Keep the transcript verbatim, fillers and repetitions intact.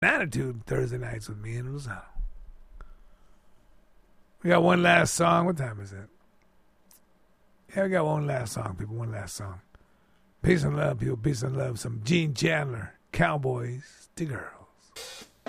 Attitude Thursday nights with me and Lozano. We got one last song. What time is it? Yeah, we got one last song, people. One last song. Peace and love, people. Peace and love. Some Gene Chandler, Cowboys to Girls.